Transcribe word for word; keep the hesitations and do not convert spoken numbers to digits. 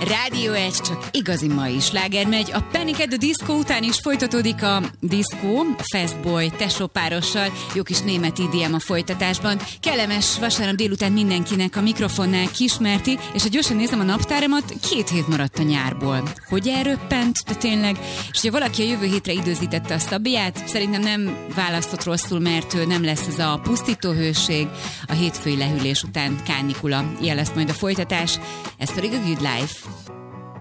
Rádió egy, csak igazi mai sláger megy. A Panic at the Disco után is folytatódik a diszkó, Fastboy tesópárossal, jó kis német í dé em a folytatásban. Kellemes vasárnap délután mindenkinek a mikrofonnál Kismerti, és ha gyorsan nézem a naptáramat, két hét maradt a nyárból. Hogy elröppent, de tényleg? És ha valaki a jövő hétre időzítette a Szabiát, szerintem nem választott rosszul, mert nem lesz ez a pusztító hőség, a hétfői lehűlés után kánikula. Ilyen lesz majd a folytatás, ez pedig a Good Life.